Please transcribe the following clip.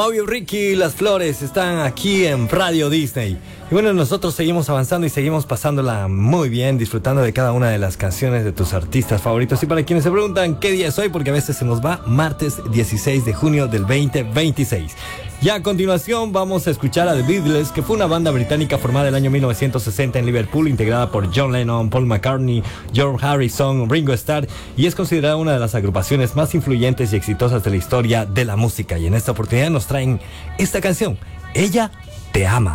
Obvio, Ricky, las flores están aquí en Radio Disney. Y bueno, nosotros seguimos avanzando y seguimos pasándola muy bien, disfrutando de cada una de las canciones de tus artistas favoritos. Y para quienes se preguntan qué día es hoy, porque a veces se nos va, martes 16 de junio del 2026. Y a continuación vamos a escuchar a The Beatles, que fue una banda británica formada el año 1960 en Liverpool, integrada por John Lennon, Paul McCartney, George Harrison, Ringo Starr, y es considerada una de las agrupaciones más influyentes y exitosas de la historia de la música. Y en esta oportunidad nos traen esta canción, Ella te ama.